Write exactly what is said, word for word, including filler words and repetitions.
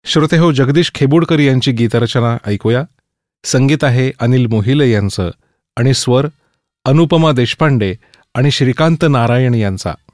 श्रोतेहो, जगदीश खेबुडकर यांची गीतरचना ऐकूया. संगीत आहे अनिल मोहिले यांचं आणि स्वर अनुपमा देशपांडे आणि श्रीकांत नारायण यांचा.